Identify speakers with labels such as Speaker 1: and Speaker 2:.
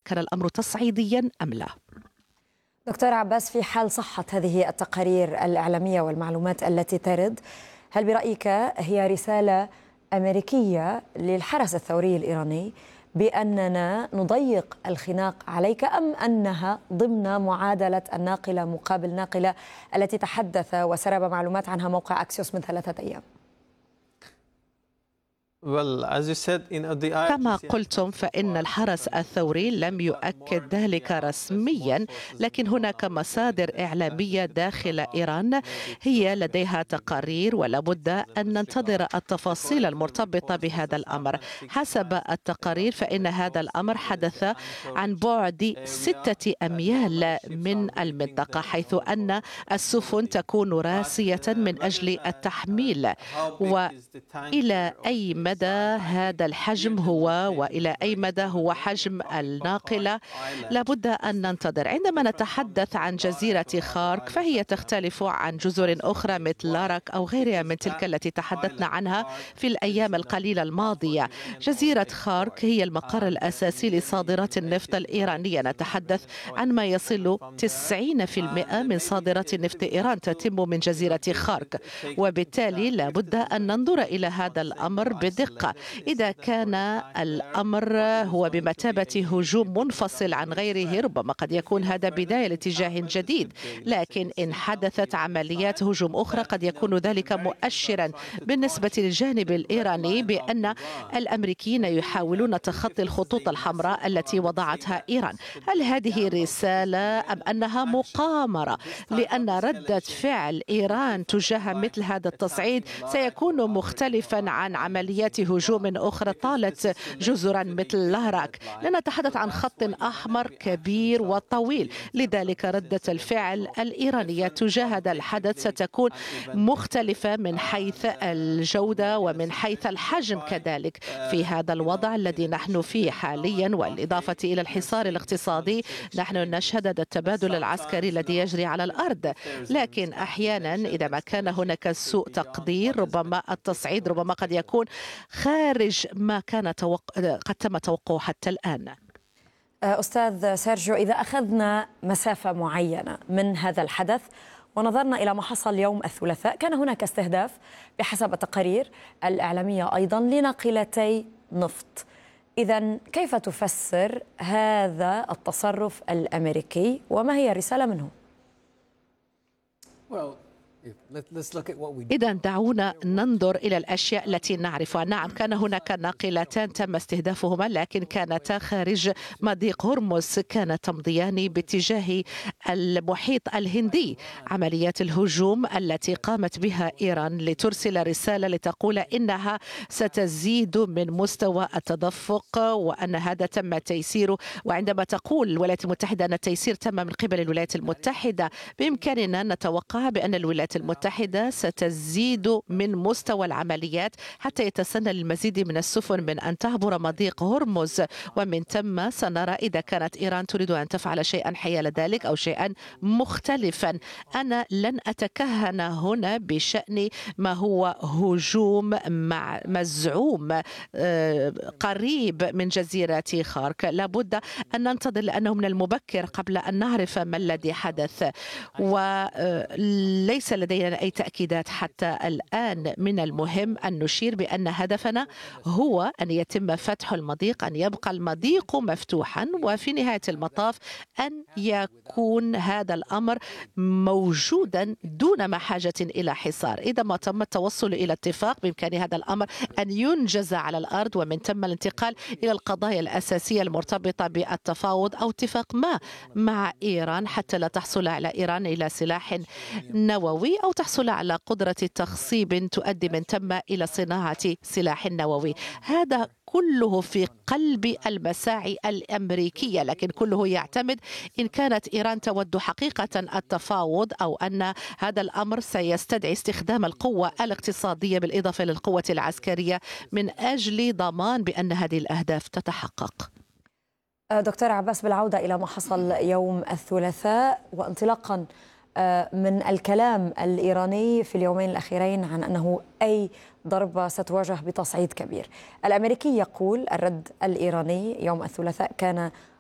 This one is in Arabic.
Speaker 1: كان الأمر تصعيديا أم لا.
Speaker 2: دكتور عباس، في حال صحت هذه التقارير الإعلامية والمعلومات التي ترد، هل برأيك هي رسالة أمريكية للحرس الثوري الإيراني بأننا نضيق الخناق عليك، أم أنها ضمن معادلة الناقلة مقابل ناقلة التي تحدث وسرب معلومات عنها موقع أكسيوس من 3 أيام؟
Speaker 1: كما قلتم فإن الحرس الثوري لم يؤكد ذلك رسميا، لكن هناك مصادر إعلامية داخل إيران هي لديها تقارير، ولابد أن ننتظر التفاصيل المرتبطة بهذا الأمر. حسب التقارير فإن هذا الأمر حدث عن بعد 6 أميال من المنطقة، حيث أن السفن تكون راسية من أجل التحميل. وإلى أي مدى هذا الحجم هو، وإلى أي مدى هو حجم الناقلة، لابد أن ننتظر. عندما نتحدث عن جزيرة خارك فهي تختلف عن جزر أخرى مثل لاراك أو غيرها من تلك التي تحدثنا عنها في الأيام القليلة الماضية. جزيرة خارك هي المقر الأساسي لصادرات النفط الإيرانية، نتحدث عن ما يصل 90% من صادرات نفط إيران تتم من جزيرة خارك، وبالتالي لابد أن ننظر إلى هذا الأمر بدقة. إذا كان الأمر هو بمثابة هجوم منفصل عن غيره ربما قد يكون هذا بداية لاتجاه جديد، لكن إن حدثت عمليات هجوم أخرى قد يكون ذلك مؤشرا بالنسبة للجانب الإيراني بأن الأمريكيين يحاولون تخطي الخطوط الحمراء التي وضعتها إيران. هل هذه رسالة أم أنها مقامرة؟ لأن ردة فعل إيران تجاه مثل هذا التصعيد سيكون مختلفا عن عمليات هجوم أخرى طالت جزرا مثل لاراك. لنتحدث عن خط أحمر كبير وطويل، لذلك ردة الفعل الإيرانية تجاه هذا الحدث ستكون مختلفة من حيث الجودة ومن حيث الحجم كذلك. في هذا الوضع الذي نحن فيه حاليا، والإضافة إلى الحصار الاقتصادي، نحن نشهد هذا التبادل العسكري الذي يجري على الأرض، لكن أحيانا إذا ما كان هناك سوء تقدير ربما التصعيد ربما قد يكون خارج ما كان قد تم توقعه حتى الآن.
Speaker 2: أستاذ سيرجيو، إذا أخذنا مسافة معينة من هذا الحدث ونظرنا إلى ما حصل يوم الثلاثاء، كان هناك استهداف بحسب التقارير الإعلامية أيضا لناقلتي نفط. إذن كيف تفسر هذا التصرف الأمريكي وما هي الرسالة منه؟
Speaker 1: إذا دعونا ننظر إلى الأشياء التي نعرفها. نعم، كان هناك ناقلتان تم استهدافهما، لكن كانتا خارج مضيق هرمز، كانتا تمضيان باتجاه المحيط الهندي. عمليات الهجوم التي قامت بها إيران لترسل رسالة لتقول إنها ستزيد من مستوى التدفق وأن هذا تم تيسيره. وعندما تقول الولايات المتحدة أن التيسير تم من قبل الولايات المتحدة، بإمكاننا نتوقع بأن الولايات المتحدة ستزيد من مستوى العمليات حتى يتسنى للمزيد من السفن من أن تعبر مضيق هرمز، ومن ثم سنرى إذا كانت إيران تريد أن تفعل شيئا حيال ذلك أو شيئا مختلفا. أنا لن أتكهن هنا بشأن ما هو هجوم مزعوم قريب من جزيرة خارك. لابد أن ننتظر لأنه من المبكر قبل أن نعرف ما الذي حدث، وليس لدينا أي تأكيدات حتى الآن. من المهم أن نشير بأن هدفنا هو أن يتم فتح المضيق، أن يبقى المضيق مفتوحا، وفي نهاية المطاف أن يكون هذا الأمر موجودا دون ما حاجة إلى حصار. إذا ما تم التوصل إلى اتفاق بإمكان هذا الأمر أن ينجز على الأرض، ومن ثم الانتقال إلى القضايا الأساسية المرتبطة بالتفاوض أو اتفاق ما مع إيران حتى لا تحصل على إيران إلى سلاح نووي أو تحصل على قدرة تخصيب تؤدي من ثم إلى صناعة سلاح نووي. هذا كله في قلب المساعي الأمريكية، لكن كله يعتمد إن كانت إيران تود حقيقة التفاوض أو أن هذا الأمر سيستدعي استخدام القوة الاقتصادية بالإضافة للقوة العسكرية من أجل ضمان بأن هذه الأهداف تتحقق.
Speaker 2: دكتور عباس، بالعودة إلى ما حصل يوم الثلاثاء وانطلاقا من الكلام الإيراني في اليومين الأخيرين عن أنه أي ضربة ستواجه بتصعيد كبير، الأمريكي يقول الرد الإيراني يوم الثلاثاء كان